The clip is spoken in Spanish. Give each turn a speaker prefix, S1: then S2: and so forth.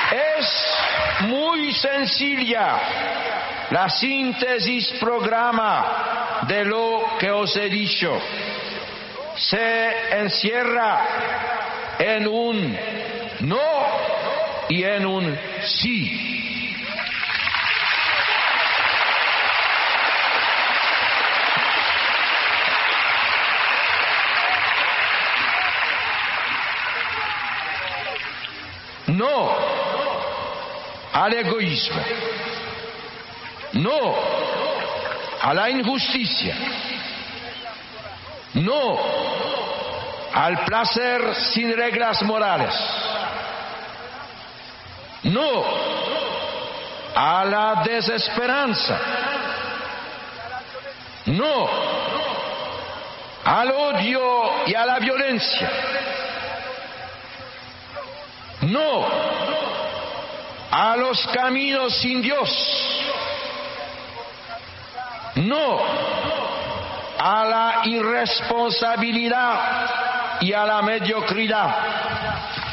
S1: Es muy sencilla la síntesis programa de lo que os he dicho. Se encierra en un no y en un sí. No al egoísmo, no a la injusticia, no al placer sin reglas morales, no a la desesperanza, no al odio y a la violencia, no a los caminos sin Dios, no a la irresponsabilidad y a la mediocridad.